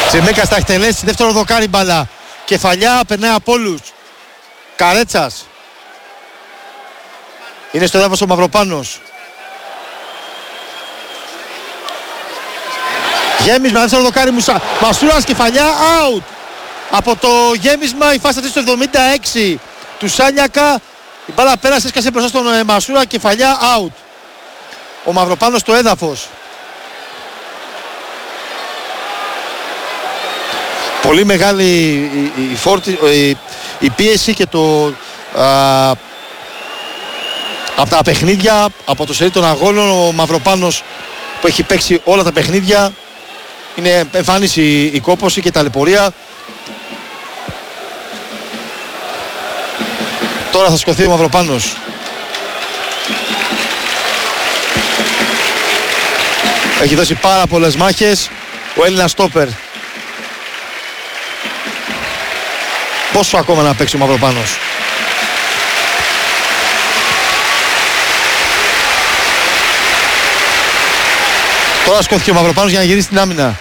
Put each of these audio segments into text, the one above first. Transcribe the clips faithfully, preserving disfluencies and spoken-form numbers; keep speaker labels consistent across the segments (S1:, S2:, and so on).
S1: Τσιμίκας θα εκτελέσει, δεύτερο δοκάρι μπαλά. Κεφαλιά, περνάει από όλους. Καρέτσας. Είναι στο έδαφος ο Μαυροπάνος. Γέμισμα, δεύτερο δοκάρι Μουσα. Μασούρας, κεφαλιά, out. Από το γέμισμα η φάση αυτή στο εβδομήντα έξι του Σάλιακα. Η μπάλα πέρασε, έσκασε μπροστά στον ε, Μασούρα, κεφαλιά, out. Ο Μαυροπάνος στο έδαφος. Πολύ μεγάλη η, η, φόρτη, η, η πίεση και το α, από τα παιχνίδια, από το σερί των αγώνων. Ο Μαυροπάνος που έχει παίξει όλα τα παιχνίδια, είναι εμφάνιση η κόπωση και η ταλαιπωρία. Τώρα θα σηκωθεί ο Μαυροπάνος. Έχει δώσει πάρα πολλές μάχες ο Έλληνας στόπερ. Πόσο ακόμα να παίξει ο Μαυροπάνος? Τώρα σκόθηκε ο Μαυροπάνος για να γυρίσει την άμυνα.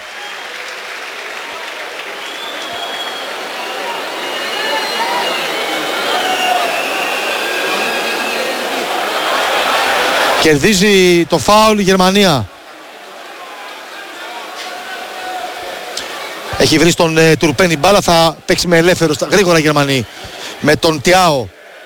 S1: Κερδίζει το φάουλ η Γερμανία. Έχει βρει στον ε, Τουρπένι μπάλα, θα παίξει με ελεύθερο γρήγορα οι Γερμανοί. Με τον Τιάο.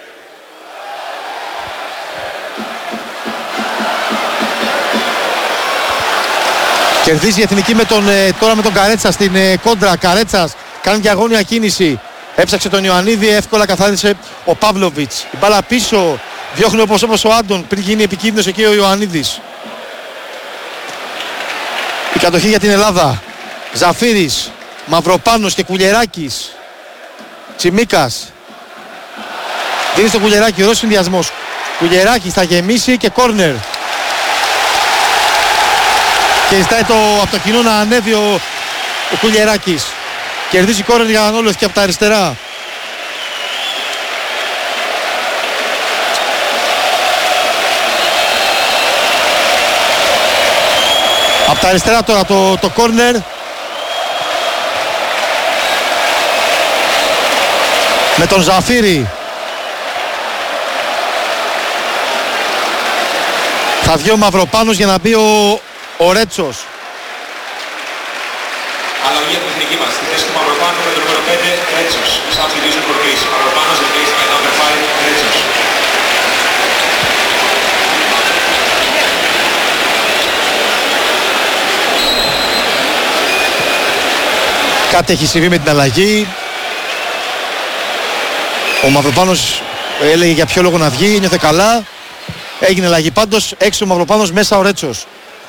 S1: Κερδίζει η Εθνική με τον, ε, τώρα με τον Καρέτσα στην ε, κόντρα. Καρέτσας κάνει διαγώνια κίνηση. Έψαξε τον Ιωαννίδη, εύκολα καθάρισε ο Παύλοβιτς. Η μπάλα πίσω, διώχνει όπως όπως ο Άντων πριν γίνει επικίνδυνος εκεί ο Ιωαννίδης. Η κατοχή για την Ελλάδα. Ζαφύρης, Μαυροπάνος και Κουλιεράκης. Τσιμίκας. Δίνει στο Κουλιεράκη, ωραίος συνδυασμός. Κουλιεράκης θα γεμίσει και κόρνερ. Και ζητάει το, από το κοινό να ανέβει ο, ο Κουλιεράκης. Κερδίζει κόρνερ για Ανόλευ και από τα αριστερά. Από τα αριστερά τώρα το, το κόρνερ. Με τον Ζαφύρη. Θα βγει ο Μαυροπάνος για να μπει ο, ο Ρέτσος.
S2: Αλλαγή για την εθνική μας. Στη θέση του Μαυροπάνου με το νούμερο πέντε Ρέτσος. Substitution for Greece. Μαυροπάνος replaced by number five Ρέτσος.
S1: Κάτι έχει συμβεί με την αλλαγή. Ο Μαυροπάνος έλεγε για ποιο λόγο να βγει, νιώθε καλά. Έγινε αλλαγή πάντως, έξω ο Μαυροπάνος, μέσα ο Ρέτσος.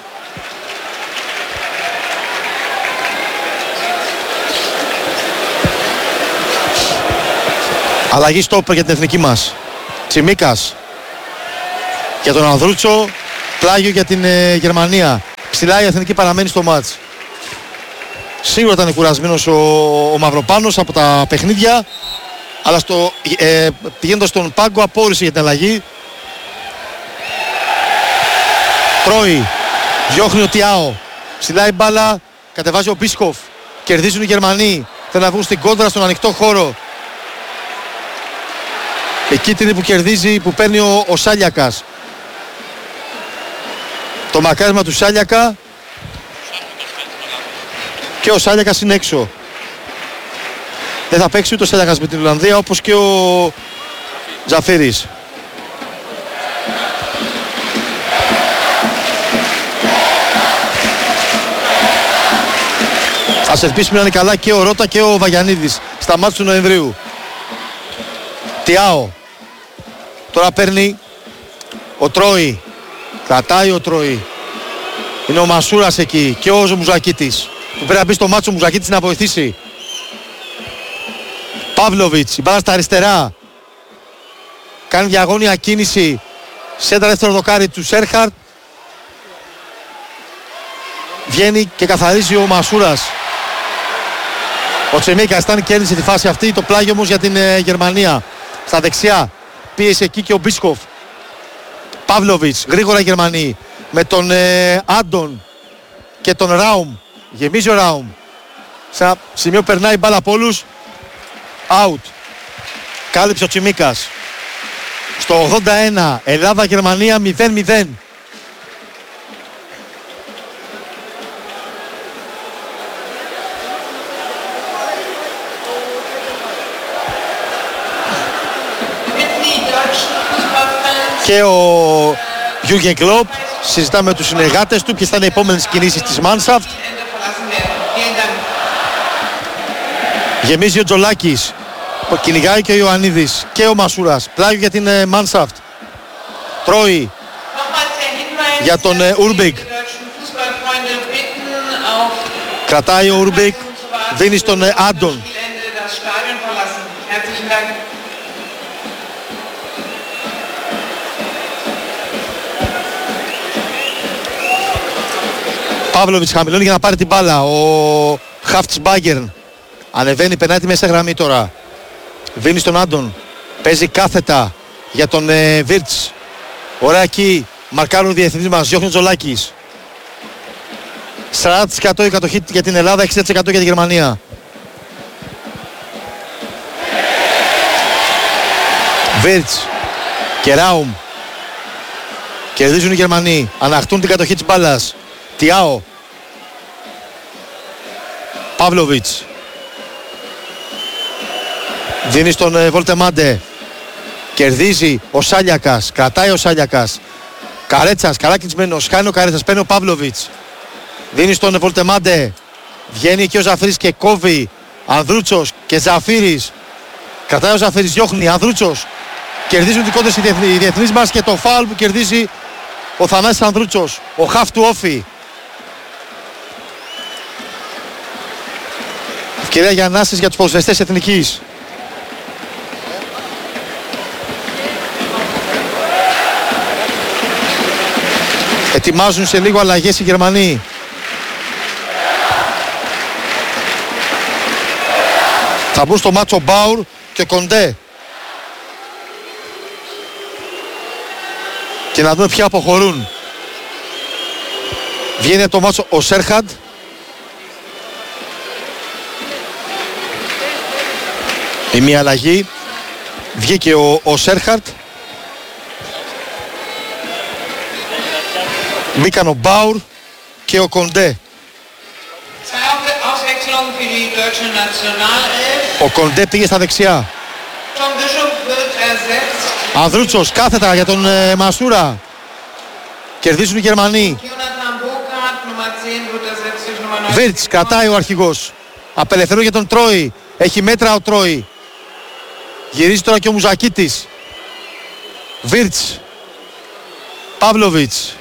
S1: Αλλαγή στόπερ για την εθνική μας. Τσιμίκας για τον Ανδρούτσο, πλάγιο για την ε, Γερμανία. Ψηλά η εθνική παραμένει στο μάτς. Σίγουρα ήταν κουρασμένος ο, ο Μαυροπάνος από τα παιχνίδια, αλλά στο, ε, πηγαίνοντας στον πάγκο απόρρισε για την αλλαγή. Τρώει, διώχνει ο Τιάο, ψηλά η μπάλα, κατεβάζει ο Μπίσκοφ. Κερδίζουν οι Γερμανοί, θέλουν να βγουν στην κόντρα στον ανοιχτό χώρο. Εκεί που κερδίζει, που παίρνει ο, ο Σάλιακας. Το μακάρισμα του Σάλιακα. Και ο Σάλιακας είναι έξω. Δεν θα παίξει ούτε ο Σάλιακας με την Ολλανδία, όπως και ο Ζαφύρης. Ας ελπίσουμε να είναι καλά και ο Ρώτα και ο Βαγιανίδης στα μάτς του Νοεμβρίου. Τιάο. Τώρα παίρνει ο Τρόι. Κρατάει ο Τρόι. Είναι ο Μασούρας εκεί και ο Μουζακίτης, που πρέπει να μπει στο μάτσο ο Μουζακίτης να βοηθήσει. Παύλοβιτς, η μπάλα στα αριστερά. Κάνει διαγώνια κίνηση. Σέντα δεύτερο δοκάρι του Σέρχαρτ. Βγαίνει και καθαρίζει ο Μασούρας. Ο Τσεμίκας ήταν, κέρδισε τη φάση αυτή. Το πλάγιο όμως για την ε, Γερμανία. Στα δεξιά πίεσε εκεί και ο Μπίσκοφ. Παύλοβιτς, γρήγορα Γερμανοί. Με τον ε, Άντων και τον Ράουμ. Γεμίζει ο Ράουμ. Σε ένα σημείο περνάει η μπάλα από όλους. Out. Κάλυψε ο Τσιμίκας. Στο ογδόντα ένα Ελλάδα-Γερμανία μηδέν μηδέν. Και ο Γιούργεν Κλοπ συζητά με τους συνεργάτες του ποιες θα είναι οι επόμενες κινήσεις της Mannschaft. Γεμίζει ο Τζολάκης, κυνηγάει και ο Ιωαννίδης και ο Μασούρας. Πλάγιο για την Mannschaft. Τρώει για τον Ουρμπικ. Κρατάει ο Ουρμπικ, δίνει στον Άντων. Παύλοβιτς χαμηλώνει για να πάρει την μπάλα. Ο Χαφτσμπάγκερν ανεβαίνει, περνάει τη μέσα γραμμή τώρα. Δίνει στον Άντων. Παίζει κάθετα για τον ε, Βίρτς. Ωραία εκεί. Μαρκάρουν οι διεθνείς μας. Διώχνει ο Τζολάκης. σαράντα τοις εκατό η κατοχή για την Ελλάδα, εξήντα τοις εκατό για τη Γερμανία. Βίρτς και Ράουμ. Κερδίζουν οι Γερμανοί. Αναχτούν την κατοχή της μπάλας. Τιάο. Παύλοβιτς. Δίνει στον ε, Βολτεμάντε. Κερδίζει ο Σάλιακας. Κρατάει ο Σάλιακας. Καρέτσας, καλά κλεισμένος. Χάνει ο Καρέτσας. Παίρνει ο Παύλοβιτς. Δίνει στον ε, Βολτεμάντε. Βγαίνει και ο Ζαφύρης και κόβει. Ανδρούτσος και Ζαφύρης. Κρατάει ο Ζαφύρης. Διώχνει. Ανδρούτσος. Κερδίζουν δικότες οι διεθνείς μας και το φάουλ που κερδίζει ο Θανάσης Ανδρούτσος. Ο χαφ του Όφη. Ευκαιρία για ανάσες για τους ποδοσφαιριστές εθνικής. Ετοιμάζουν σε λίγο αλλαγές οι Γερμανοί. Θα μπουν στο μάτσο Μπάουρ και Κοντέ. Και να δούμε ποια αποχωρούν. Βγαίνει από το μάτσο ο Σέρχαντ. Η μία αλλαγή. Βγήκε ο, ο Σέρχαρτ. Μπήκαν ο Μπάουρ και ο Κοντέ. Ο Κοντέ πήγε στα δεξιά. Ανδρούτσος κάθετα για τον ε, Μασούρα. Κερδίζουν οι Γερμανοί. Βίρτς κρατάει ο αρχηγός. Απελευθερώ για τον Τρόι. Έχει μέτρα ο Τρόι. Γυρίζει τώρα και ο Μουζακίτης. Βίρτς. Παύλοβιτς.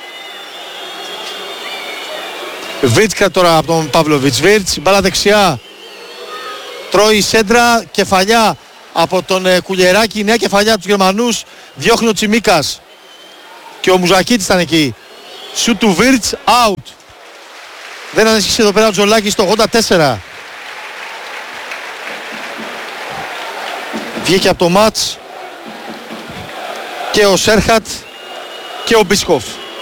S1: Βίρτς κρατάει τώρα από τον Παύλοβιτς. Βίρτς, μπάλα δεξιά. Τρόι σέντρα, κεφαλιά από τον ε, Κουλιεράκη. Νέα κεφαλιά από τους Γερμανούς. Διώχνει ο Τσιμίκας. Και ο Μουζακίτης ήταν εκεί. Σουτ του Βίρτς, out. Δεν ανέσχυσε εδώ πέρα ο Τζολάκης στο ογδόντα τέσσερα. Βγήκε από το μάτς και ο Σέρχατ και ο Μπίσκοφ.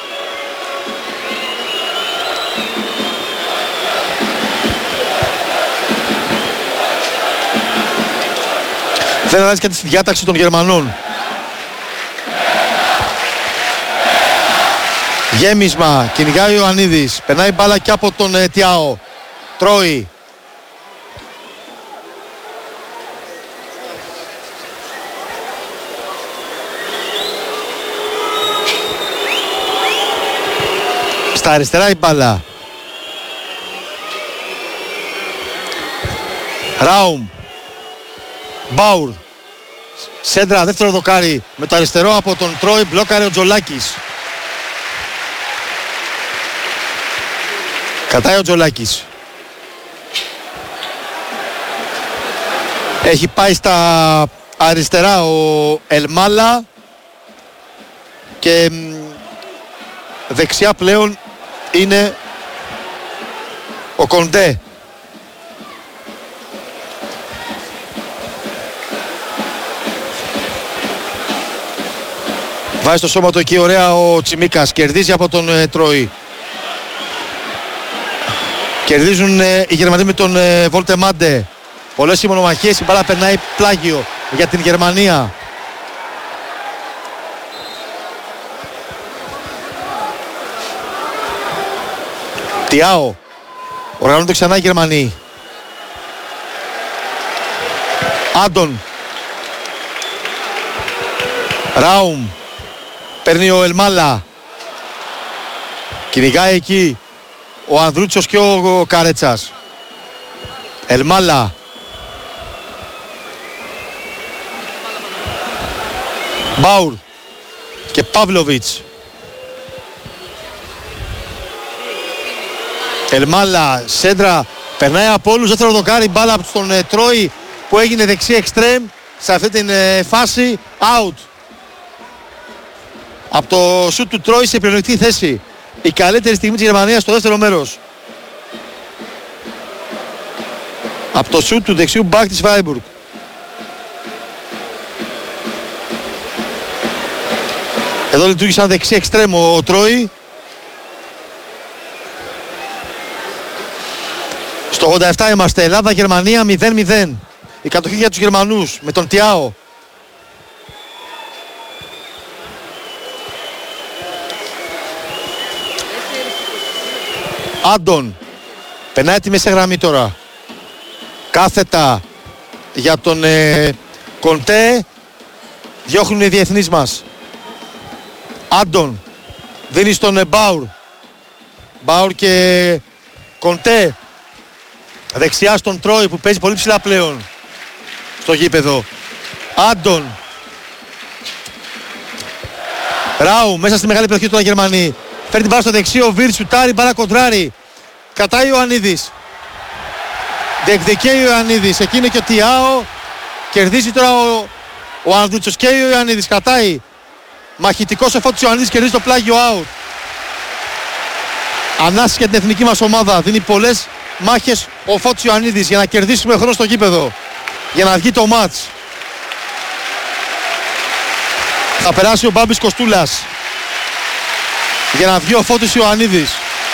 S1: Δεν αλλάζει κάτι στη διάταξη των Γερμανών. Γέμισμα, κυνηγάει ο Ιωαννίδης. Περνάει μπάλα και από τον ε, Τιάο. Τρώει. Στα αριστερά η μπάλα. Ράουμ. Μπάουρ. Σέντρα, δεύτερο δοκάρι με το αριστερό από τον Τρόι. Μπλόκαρε ο Τζολάκης. Κατάει ο Τζολάκης. Έχει πάει στα αριστερά ο Ελμάλα και δεξιά πλέον είναι ο Κοντέ. Βάζει το σώμα του εκεί ωραία ο Τσιμίκας. Κερδίζει από τον ε, Τρόι. Κερδίζουν ε, οι Γερμανοί με τον ε, Βολτεμάντε. Πολλές οι μονομαχίες, η μπάλα περνάει πλάγιο για την Γερμανία. Τιάο. Οργανώνονται ξανά οι Γερμανοί. Άντον. Ράουμ. Παίρνει ο Ελμάλα. Κυνηγάει εκεί ο Ανδρούτσος και ο Καρέτσας. Ελμάλα. Μπάουρ και Παύλοβιτς. Ελμάλα, σέντρα, περνάει από όλους, δεύτερο δοκάρι, μπάλα από τον ε, Τρόι που έγινε δεξί εξτρέμ σε αυτή την ε, φάση, out. Από το σουτ του Τρόι σε πλεονεκτική θέση. Η καλύτερη στιγμή της Γερμανίας στο δεύτερο μέρος. Από το σουτ του δεξιού μπακ της Φράιμπουργκ. Εδώ λειτουργήσε σαν δεξί εξτρέμ ο, ο Τρόι. Στο ογδόντα επτά είμαστε, Ελλάδα-Γερμανία μηδέν μηδέn. Η κατοχή για τους Γερμανούς με τον Τιάο. Άντον. Περνάει τη μέση γραμμή τώρα. Κάθετα για τον ε, Κοντέ. Διώχνουν οι διεθνείς μας. Άντον. Δίνει στον ε, Μπάουρ. Μπάουρ και Κοντέ. Δεξιά στον Τρόι που παίζει πολύ ψηλά πλέον στο γήπεδο. Άντον. Ράου μέσα στη μεγάλη περιοχή του Γερμανή. Φέρνει την μπάλα στο δεξί, ο Βίρτς σουτάρει, μπάλα κοντράρει. Κατάει ο Ιωαννίδης. Διεκδικεί ο Ιωαννίδης. Εκεί είναι και ο Τιάο. Κερδίζει τώρα ο, ο Ανδρούτσος και ο Ιωαννίδης. Κατάει. Μαχητικός ο Φώτης Ιωαννίδης, κερδίζει το πλάγιο out. Ανάσης για την εθνική μας ομάδα. Δίνει πολλές μάχες ο Φώτης Ιωαννίδης για να κερδίσουμε χρόνο στο γήπεδο. Για να βγει το μάτς. Θα περάσει ο Μπάμπης Κοστούλας. Για να βγει ο Φώτης Ιωαννίδης.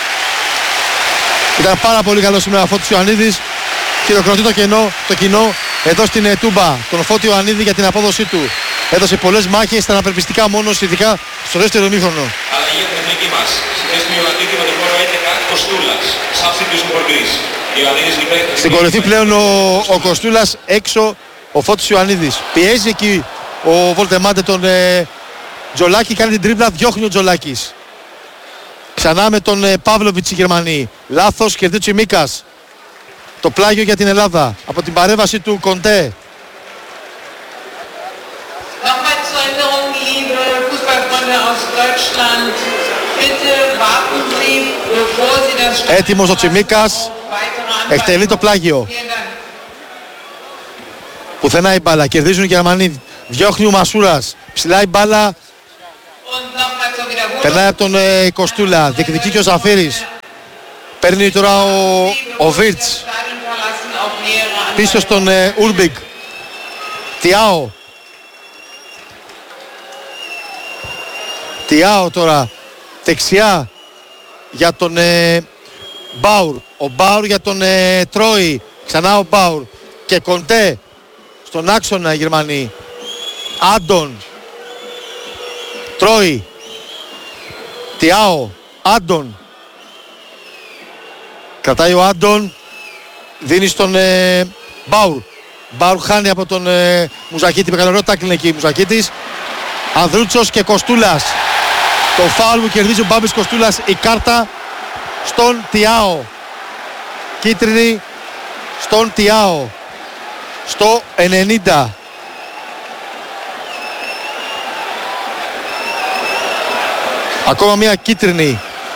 S1: Ήταν πάρα πολύ καλό σήμερα ο Φώτης Ιωαννίδης. Χειροκροτεί το, κενό, το κοινό εδώ στην ε, Τούμπα. Τον Φώτη Ιωαννίδη για την απόδοσή του. Έδωσε πολλές μάχες, ήταν απελπιστικά μόνος, ειδικά στο δεύτερο ημίχρονο.
S2: Αλλαγή για την εθνική μας. Στη θέση του Ιωαννίδη με τον χώρο έντεκα, Κοστούλας. Substitution for Greece. Στην κορυφή πλέον ο, ο Κοστούλας, έξω ο Φώτης Ιωαννίδης. Πιέζει εκεί ο Βολτεμάντε τον ε, Τζολάκη, κάνει την τρίπλα, διώχνει ο Τζολάκης. Ξανά με τον ε, Παύλοβιτς οι Γερμανοί. Λάθος, κερδίζει ο Τσιμίκας. Το πλάγιο για την Ελλάδα από την παρέμβαση του Κοντέ. Έτοιμος ο Τσιμίκας. Εκτελεί το πλάγιο. Πουθενά η μπάλα. Κερδίζουν οι Γερμανοί. Διώχνει ο Μασούρας. Ψηλά η μπάλα. Περνάει από τον ε, Κοστούλα. Διεκδικεί και ο Ζαφύρης. Παίρνει τώρα ο, ο Βίρτς. Πίσω στον ε, Ουρμπικ. Τιάο. Τιάο τώρα. Δεξιά για τον ε, Μπάουρ. Ο Μπάουρ για τον ε, Τρόι. Ξανά ο Μπάουρ. Και Κοντέ στον άξονα οι Γερμανοί. Άντον. Τρόι. Τιάο. Άντον. Κρατάει ο Άντον. Δίνει στον ε, Μπάουρ. Μπάουρ χάνει από τον ε, Μουζακίτη. Με καλό τάκλινε εκεί Μουζακίτης. Ανδρούτσος και Κοστούλας. Το φάουλ που κερδίζει ο Μπάμπης Κοστούλας. Η κάρτα στον Τιάο. Κίτρινη στον Τιάο. Στο ενενήντα. Ακόμα μια κίτρινη.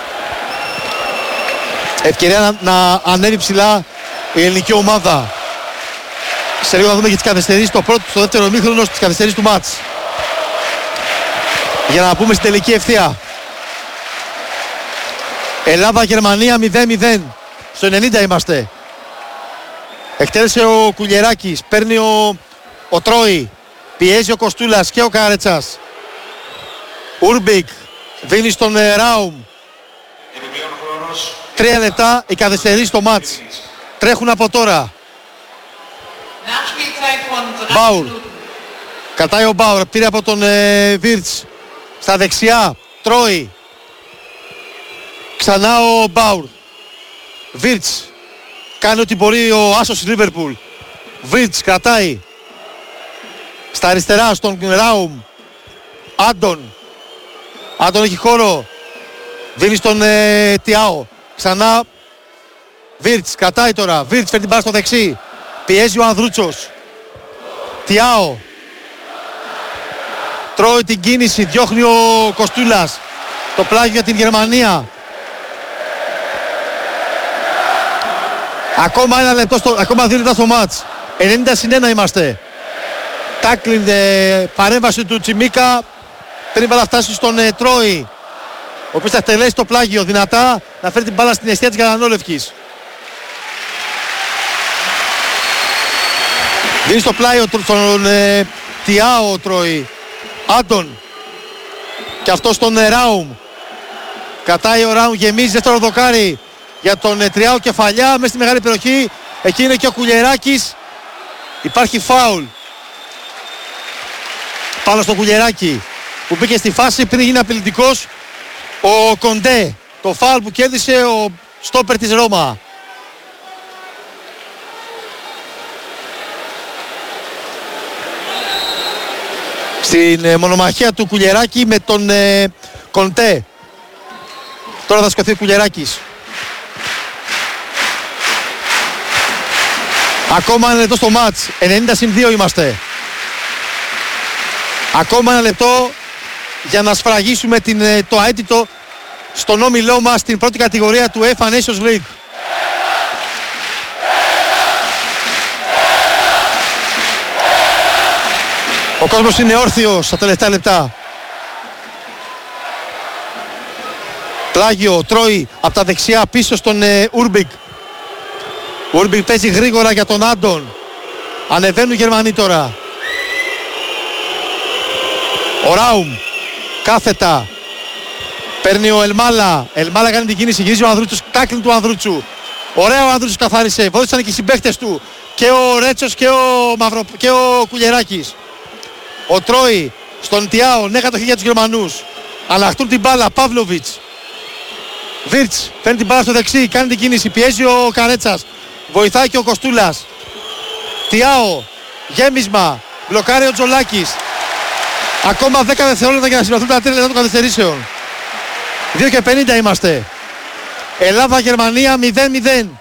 S2: Ευκαιρία να, να ανέβει ψηλά η ελληνική ομάδα. Σε λίγο θα δούμε και τις καθυστερήσεις στο πρώτο, στο δεύτερο ημίχρονο, στις καθυστερήσεις του μάτς. Για να πούμε στην τελική ευθεία. Ελλάδα-Γερμανία μηδέν μηδέν. Στο ενενήντα είμαστε. Εκτέλεσε ο Κουλιεράκης. Παίρνει ο, ο Τρόι. Πιέζει ο Κοστούλας και ο Καρέτσας. Ουρμπικ. Δίνει στον ε, Ράουμ. Επιπλέον χρόνος
S1: Τρία λεπτά οι καθυστερήσεις στο μάτς. Τρέχουν από τώρα. Μπάουρ. Κατάει ο Μπάουρ. Πήρε από τον ε, Βίρτς. Στα δεξιά. Τρώει. Ξανά ο Μπάουρ. Βίρτς. Κάνει ό,τι μπορεί ο άσος της Λίβερπουλ. Βίρτς κρατάει. Στα αριστερά στον Ράουμ. Άντον. Άντον έχει χώρο. Δίνει στον ε, Τιάο. Ξανά Βίρτς. Κρατάει τώρα. Βίρτς φέρνει την μπάλα στο δεξί. Πιέζει ο Ανδρούτσος. Τιάο. Τρώει την κίνηση. Διώχνει ο Κοστούλας. Το πλάγιο για την Γερμανία. Ακόμα ένα λεπτό, στο, ακόμα δύο λεπτά στο μάτς. ενενήντα συν ένα είμαστε. Τάκλιν, ε, παρέμβαση του Τσιμίκα. Πριν μπάλα φτάσει στον ε, Τρόι. Ο οποίος θα εκτελέσει το πλάγιο δυνατά. Να φέρει την μπάλα στην αιστεία της Γαλανόλευκης. Δίνει στο πλάι στον ε, Τιάο ο Τρόι. Άντον. Και αυτό στον ε, Ράουμ. Κατάει ο Ράουμ, γεμίζει δεύτερο δοκάρι για τον ε, Τριάο κεφαλιά μέσα στη μεγάλη περιοχή. Εκεί είναι και ο Κουλιεράκης. Υπάρχει φάουλ πάνω στο Κουλιεράκη που μπήκε στη φάση πριν γίνει απειλητικός ο Κοντέ. Το φάουλ που κέρδισε ο στόπερ της Ρώμα. Στην ε, μονομαχία του Κουλιεράκη με τον ε, Κοντέ. Τώρα θα σκοθεί ο Κουλιεράκης. Ακόμα ένα λεπτό στο μάτς. ενενήντα συν δύο είμαστε. Ακόμα ένα λεπτό για να σφραγίσουμε την, το αίτητο στον όμιλό μας στην πρώτη κατηγορία του UEFA Nations League. Ο κόσμος είναι όρθιος στα τελευταία λεπτά. Πλάγιο τρώει από τα δεξιά πίσω στον ε, Ούρμπικ. Ο Ούρμπικ παίζει γρήγορα για τον Άντον. Ανεβαίνουν οι Γερμανοί τώρα. Ο Ράουμ κάθετα. Παίρνει ο Ελμάλα. Ελμάλα κάνει την κίνηση. Γυρίζει ο Ανδρούτσος. Τάκλιν του Ανδρούτσου. Ωραία ο Ανδρούτσος καθάρισε. Βόηθησαν και οι συμπαίκτες του. Και ο Ρέτσος και ο, Μαυρο... και ο Κουλιεράκης. Ο Τρόι στον Τιάο. Ναι, κατοχή για τους Γερμανούς. Αλλαχτούν την μπάλα. Παύλοβιτς. Βίρτς φέρνει την μπάλα στο δεξί. Κάνει την κίνηση. Πιέζει ο Καρέτσας. Βοηθάει και ο Κοστούλας. Τιάο. Γέμισμα. Μπλοκάρει ο Τζολάκης. Ακόμα δέκα δευτερόλεπτα για να συμπληρωθούν τα τρία λεπτά των καθυστερήσεων. δύο και πενήντα είμαστε. Ελλάδα-Γερμανία μηδέν μηδέν.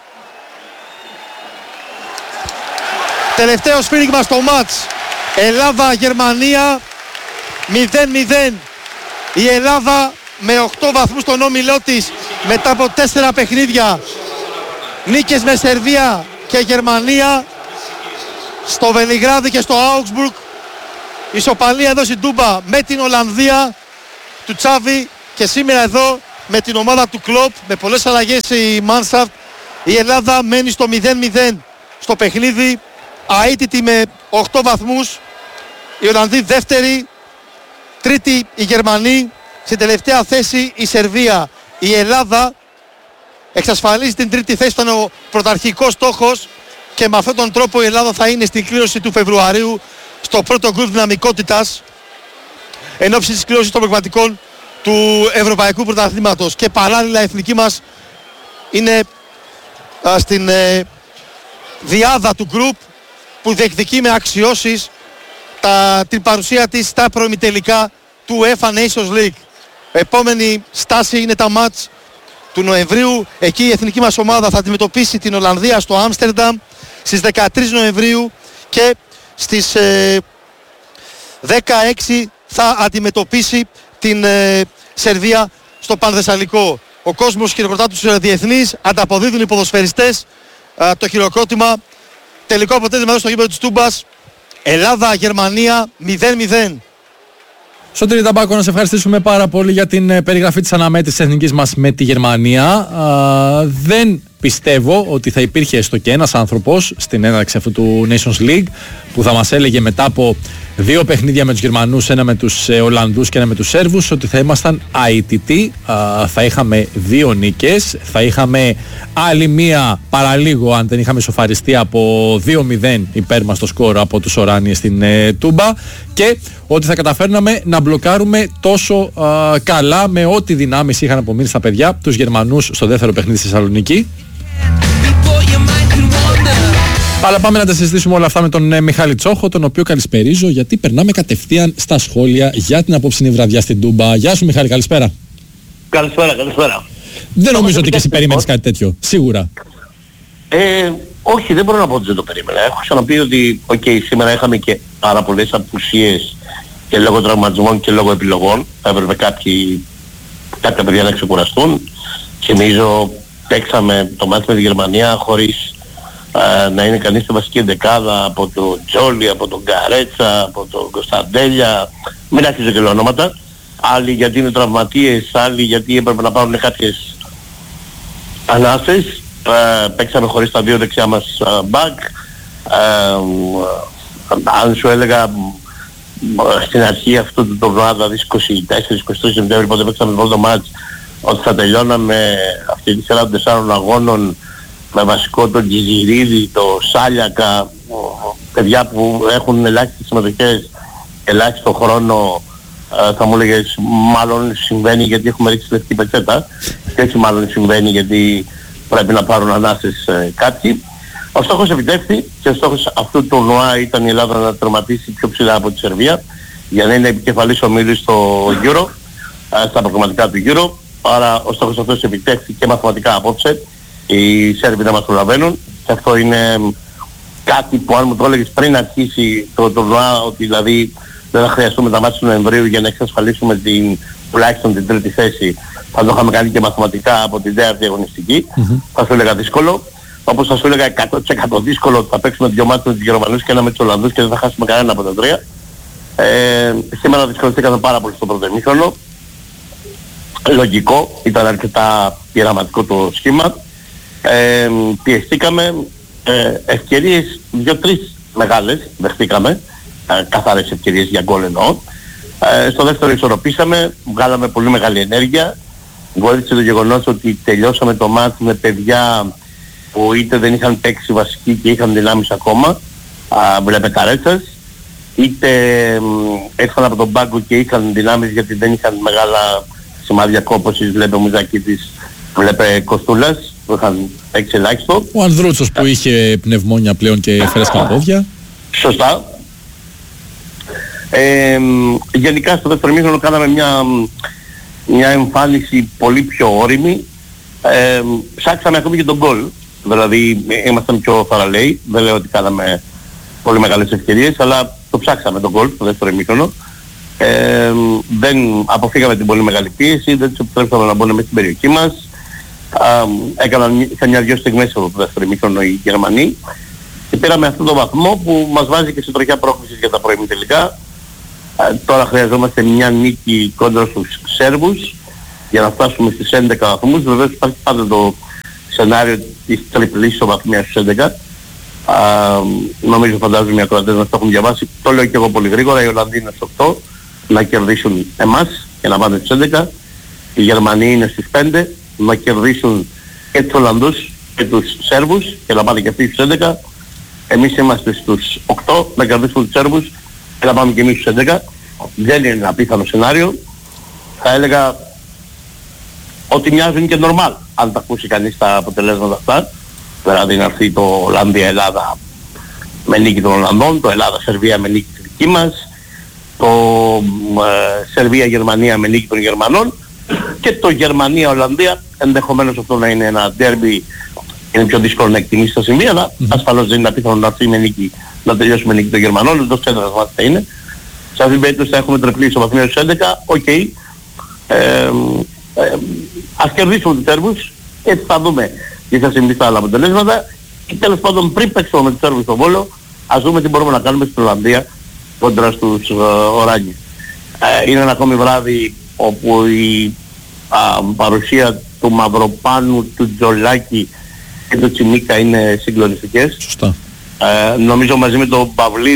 S1: Τελευταίο σφύριγμα στο μάτς. Ελλάδα-Γερμανία μηδέν μηδέν. Η Ελλάδα με οκτώ βαθμούς στον όμιλό της μετά από τέσσερα παιχνίδια. Νίκες με Σερβία και Γερμανία. Στο Βελιγράδι και στο Augsburg. Ισοπαλία εδώ στην Τούμπα με την Ολλανδία του Τσάβη και σήμερα εδώ με την ομάδα του Κλοπ με πολλές αλλαγές η Μάνσαφτ. Η Ελλάδα μένει στο μηδέν μηδέν στο παιχνίδι, αίτητη με οκτώ βαθμούς. Η Ολλανδοί δεύτερη, τρίτη η Γερμανοί, στην τελευταία θέση η Σερβία. Η Ελλάδα εξασφαλίζει την τρίτη θέση, ήταν ο πρωταρχικός στόχος και με αυτόν τον τρόπο η Ελλάδα θα είναι στην κλήρωση του Φεβρουαρίου στο πρώτο γκρουπ δυναμικότητας εν ώψη της κλήρωσης των πραγματικών του Ευρωπαϊκού Πρωταθλήματος. Και παράλληλα η εθνική μας είναι α, στην ε, διάδα του γκρουπ που διεκδικεί με αξιώσεις τα, την παρουσία της στα προημιτελικά του UEFA Nations League. Επόμενη στάση είναι τα μάτς του Νοεμβρίου. Εκεί η εθνική μας ομάδα θα αντιμετωπίσει την Ολλανδία στο Άμστερνταμ στις δεκατρείς Νοεμβρίου και στις ε, δεκαέξι θα αντιμετωπίσει την ε, Σερβία στο Πανθεσσαλικό. Ο κόσμος χειροκροτά τους ε, διεθνείς, ανταποδίδουν οι ποδοσφαιριστές ε, το χειροκρότημα. Τελικό αποτέλεσμα εδώ στο γήπεδο της Τούμπας. Ελλάδα-Γερμανία μηδέν μηδέν.
S3: Σωτήρη Ταμπάκο, να σε ευχαριστήσουμε πάρα πολύ για την περιγραφή της αναμέτρησης της εθνικής μας με τη Γερμανία. Α, δεν πιστεύω ότι θα υπήρχε έστω και ένας άνθρωπος στην έναρξη αυτού του Nations League που θα μας έλεγε μετά από δύο παιχνίδια με τους Γερμανούς, ένα με τους ε, Ολλανδούς και ένα με τους Σέρβους, ότι θα ήμασταν αητητοί, α, θα είχαμε δύο νίκες, θα είχαμε άλλη μία παραλίγο αν δεν είχαμε σοφαριστεί από δύο μηδέν υπέρ μας το σκορ από τους Οράνιες στην ε, Τούμπα, και ότι θα καταφέρναμε να μπλοκάρουμε τόσο α, καλά με ό,τι δυνάμεις είχαν απομείνει στα παιδιά τους Γερμανούς στο δεύτερο παιχνίδι στη Θεσσαλονίκη. Αλλά πάμε να τα συζητήσουμε όλα αυτά με τον ε, Μιχάλη Τσόχο, τον οποίο καλησπερίζω, γιατί περνάμε κατευθείαν στα σχόλια για την απόψινή βραδιά στην Τούμπα. Γεια σου Μιχάλη, καλησπέρα.
S4: Καλησπέρα, καλησπέρα.
S3: Δεν νομίζω ότι και εσύ περίμενες κάτι τέτοιο, σίγουρα.
S4: Ε, όχι, δεν μπορώ να πω ότι δεν το περίμενα. Έχω ξαναπεί ότι okay, σήμερα είχαμε και πάρα πολλές απουσίες και λόγω τραυματισμών και λόγω επιλογών. Θα έπρεπε κάποιοι, κάποια παιδιά να ξεκουραστούν. Θυμίζω, παίξαμε το μάτι με τη Γερμανία χωρίς Uh, να είναι κανείς στη βασική εντεκάδα, από τον Τζόλι, από τον Γκαρέτσα, από τον Κωνσταντέλια, μην άρχιζε και ονόματα. Άλλοι γιατί είναι τραυματίες, άλλοι γιατί έπρεπε να πάρουν κάποιες ανάσες. Uh, παίξαμε χωρίς τα δύο δεξιά μας μπακ. Uh, uh, αν σου έλεγα uh, στην αρχή αυτού του τουρνουά, δηλαδή είκοσι τέσσερα είκοσι τρία Σεπτέμβρη, πότε παίξαμε το πρώτο μάτς, ότι θα τελειώναμε αυτή τη σειρά των τεσσάρων αγώνων με βασικό τον Τζιζιρίδη, το Σάλιακα, παιδιά που έχουν ελάχιστες συμμετοχές, ελάχιστο χρόνο, θα μου έλεγες μάλλον συμβαίνει γιατί έχουμε ρίξει λευκή πετσέτα, και έτσι μάλλον συμβαίνει γιατί πρέπει να πάρουν ανάσες κάποιοι. Ο στόχος επιτεύχθη και ο στόχος αυτού του τουρνουά ήταν η Ελλάδα να τερματίσει πιο ψηλά από τη Σερβία για να είναι επικεφαλής ομίλου στο Euro, στα προγραμματικά του Euro. Άρα ο στόχος αυτός επιτεύχθη και μαθηματικά απόψε. Οι Σέρβοι δεν μας προλαβαίνουν και αυτό είναι κάτι που αν μου το έλεγες πριν αρχίσει το τουρνουά, ότι δηλαδή δεν θα χρειαστούμε τα μάτια του Νοεμβρίου για να εξασφαλίσουμε την, τουλάχιστον την τρίτη θέση, θα το είχαμε κάνει και μαθηματικά από την τέταρτη αγωνιστική. Mm-hmm. Θα σου έλεγα δύσκολο, όπως θα σου έλεγα εκατό τοις εκατό δύσκολο ότι θα παίξουμε δύο μάτια με τους Γερμανούς και ένα με τους Ολλανδούς και δεν θα χάσουμε κανένα από τα τρία. Ε, σήμερα δυσκολευτήκαμε πάρα πολύ στο πρώτο ημίχρονο. Λογικό, ήταν αρκετά πειραματικό το σχήμα. Ε, πιεστήκαμε, ε, ευκαιρίες δύο-τρεις μεγάλες δεχτήκαμε, ε, καθαρές ευκαιρίες για γκολ εννοώ. Ε, στο δεύτερο ισορροπήσαμε, βγάλαμε πολύ μεγάλη ενέργεια. Βοήθησε το γεγονός ότι τελειώσαμε το μάτι με παιδιά που είτε δεν είχαν παίξει βασική και είχαν δυνάμεις ακόμα, α, βλέπε Καρέτσας, είτε έρχονταν από τον πάγκο και είχαν δυνάμεις γιατί δεν είχαν μεγάλα σημάδια κόπωσης, βλέπε ο Μουζακίτης, βλέπε Κοστούλας, που είχαν παίξει ελάχιστο.
S3: Ο Ανδρούτσος που είχε πνευμόνια πλέον και φρέσκα πόδια.
S4: Σωστά. Ε, γενικά στο δεύτερο ημίχρονο κάναμε μια, μια εμφάνιση πολύ πιο όριμη. Ε, ψάξαμε ακόμη και τον γκολ. Δηλαδή ήμασταν πιο θαραλέοι. Δεν λέω ότι κάναμε πολύ μεγάλες ευκαιρίες, αλλά το ψάξαμε τον γκολ στο δεύτερο ημίχρονο. Ε, δεν αποφύγαμε την πολύ μεγάλη πίεση, δεν τους επιτρέψαμε να μπουν μέσα στην περιοχή μας. Uh, έκαναν μια-δυο στιγμές από το δεύτερο ημίχρονο οι Γερμανοί και πήραμε αυτόν τον βαθμό που μας βάζει και σε τροχιά πρόκλησης για τα πρώιμη τελικά. Uh, τώρα χρειαζόμαστε μια νίκη κόντρα στους Σέρβους για να φτάσουμε στις έντεκα βαθμούς. Βεβαίως υπάρχει πάντα το σενάριο της τριπλής ισοβαθμίας στους έντεκα. Uh, νομίζω φαντάζομαι οι ακροατές μας το έχουν διαβάσει. Το λέω και εγώ πολύ γρήγορα. Οι Ολλανδοί είναι στους οκτώ να κερδίσουν εμάς και να πάνε στους έντεκα. Οι Γερμανοί είναι στις πέντε να κερδίσουν και τους Ολλανδούς και τους Σέρβους και να πάνε και αυτοί στους έντεκα. Εμείς είμαστε στους οκτώ να κερδίσουν τους Σέρβους και να πάμε και εμείς στους έντεκα. Δεν είναι ένα απίθανο σενάριο. Θα έλεγα ότι μοιάζουν και normal αν τα ακούσει κανείς τα αποτελέσματα αυτά. Δηλαδή να έρθει το Ολλανδία-Ελλάδα με νίκη των Ολλανδών, το Ελλάδα-Σερβία με νίκη της δική μας, το ε, Σερβία-Γερμανία με νίκη των Γερμανών και το Γερμανία-Ολλανδία, ενδεχομένως αυτό να είναι ένα ντέρμπι, είναι πιο δύσκολο να εκτιμήσει τα σημεία, αλλά mm-hmm. ασφαλώς δεν είναι απίθανο να έρθει με νίκη, να τελειώσει με νίκη των Γερμανών, εντός έδρας μας θα είναι. Σε αυτήν την περίπτωση θα έχουμε τριπλή ισοβαθμία στους έντεκα, οκ. Okay. Ε, ε, ας κερδίσουμε τους Σέρβους και θα δούμε τι θα συμβεί στα άλλα αποτελέσματα. Και τέλος πάντων πριν παίξουμε με τους Σέρβους στον Βόλο, ας δούμε τι μπορούμε να κάνουμε στην Ολλανδία κόντρα στους uh, Οράνιες. Ε, είναι ένα ακόμη βράδυ όπου η α, παρουσία του Μαυροπάνου, του Τζολάκη και του Τσιμίκα είναι συγκλονιστικές.
S3: Σωστά.
S4: Ε, νομίζω μαζί με τον Παυλίδη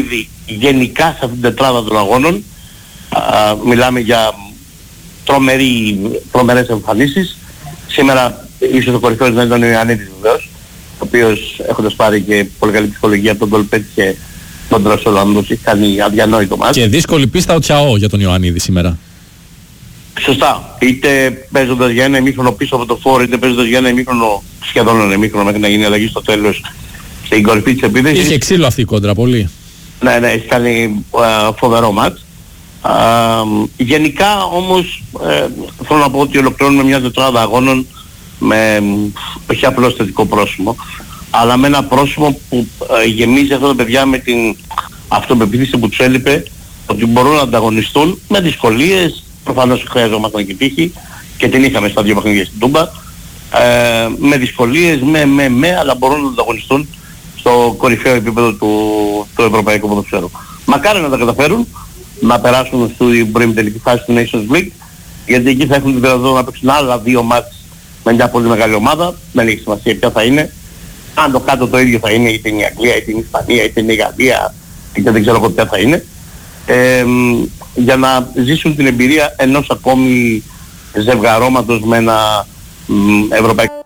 S4: γενικά σε αυτήν την τετράδα των αγώνων α, μιλάμε για τρομερή, τρομερές εμφανίσεις. Σήμερα ίσως ο κορυφαίος να ήταν ο Ιωαννίδης βεβαίως, ο οποίος έχοντας πάρει και πολύ καλή ψυχολογία από τον γκολ πέτυχε τον Τρασολανδός, έχει κάνει αδιανόητο μάτς.
S3: Και δύσκολη πίστα ο Τσαό για τον Ιωαννίδη σήμερα.
S4: Σωστά. Είτε παίζοντας για ένα ημίχρονο πίσω από το φόρ, είτε παίζοντας για ένα ημίχρονο, σχεδόν ένα ημίχρονο μέχρι να γίνει αλλαγή στο τέλος στην κορυφή της επίθεσης.
S3: Είχε ξύλο αυτή η κόντρα πολύ.
S4: Ναι, ναι, έχει κάνει uh, φοβερό μάτς. Uh, γενικά όμως uh, θέλω να πω ότι ολοκληρώνουμε μια τετράδα αγώνων με όχι απλώς θετικό πρόσημο, αλλά με ένα πρόσημο που uh, γεμίζει αυτά τα παιδιά με την αυτοπεποίθηση που τους έλειπε, ότι μπορούν να ανταγωνιστούν με δυσκολίες. Προφανώς χρειαζόμασταν και τύχη και την είχαμε στα δύο παιχνίδια στην Τούμπα, ε, με δυσκολίες, με, με, με, αλλά μπορούν να ανταγωνιστούν στο κορυφαίο επίπεδο του, του ευρωπαϊκού ποδοσφαίρου. Μακάρι να τα καταφέρουν, να περάσουν στην πρώιμη τελική φάση του Nations League, γιατί εκεί θα έχουν την δυνατότητα να παίξουν άλλα δύο μάτς με μια πολύ μεγάλη ομάδα, δεν έχει σημασία ποια θα είναι. Αν το κάτω το ίδιο θα είναι, είτε είναι η Αγγλία, είτε είναι η Ισπανία, είτε είναι η Γαλλία, είτε δεν ξέρω εγώ ποια θα είναι. Ε, για να ζήσουν την εμπειρία ενός ακόμη ζευγαρώματος με ένα μ, ευρωπαϊκό